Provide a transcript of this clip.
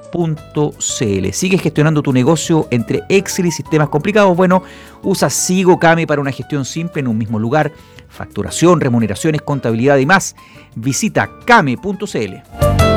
¿Sigues gestionando tu negocio entre Excel y sistemas complicados? Bueno, usa Sigo Kame para una gestión simple en un mismo lugar. Facturación, remuneraciones, contabilidad y más. Visita kame.cl.